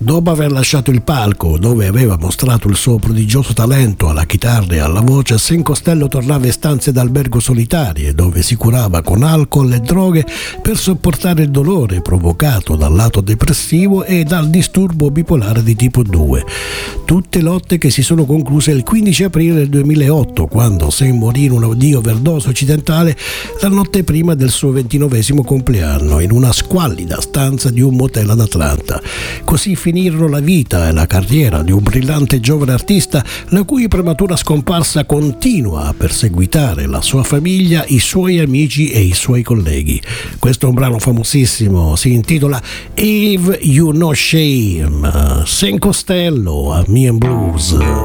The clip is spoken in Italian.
Dopo aver lasciato il palco, dove aveva mostrato il suo prodigioso talento alla chitarra e alla voce, Sam Costello tornava in stanze d'albergo solitarie, dove si curava con alcol e droghe per sopportare il dolore provocato dal lato depressivo e dal disturbo bipolare di tipo 2. Tutte lotte che si sono concluse il 15 aprile del 2008, quando Sam morì di overdose occidentale la notte prima del suo 29esimo compleanno, in una squallida stanza di un motel ad Atlanta. Così finirono la vita e la carriera di un brillante giovane artista, la cui prematura scomparsa continua a perseguitare la sua famiglia, i suoi amici e i suoi colleghi. Questo è un brano famosissimo, si intitola If You No Shame, Sam Costello a Me and Blues.